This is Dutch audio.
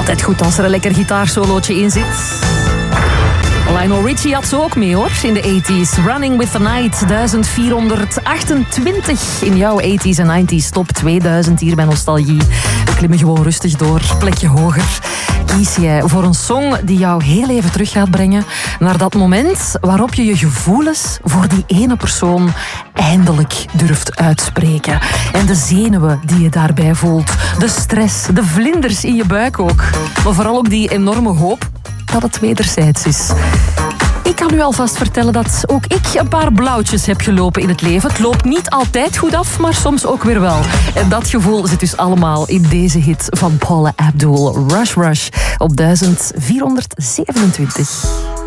Altijd goed als er een lekker gitaarsolootje in zit. Lionel Richie had ze ook mee hoor, in de 80s. Running with the Night, 1428 in jouw 80s en 90s. Top 2000 hier bij Nostalgie. We klimmen gewoon rustig door, plekje hoger. Kies jij voor een song die jou heel even terug gaat brengen naar dat moment waarop je je gevoelens voor die ene persoon eindelijk durft uitspreken. En de zenuwen die je daarbij voelt. De stress, de vlinders in je buik ook. Maar vooral ook die enorme hoop dat het wederzijds is. Ik kan u alvast vertellen dat ook ik een paar blauwtjes heb gelopen in het leven. Het loopt niet altijd goed af, maar soms ook weer wel. En dat gevoel zit dus allemaal in deze hit van Paula Abdul. Rush Rush op 1427.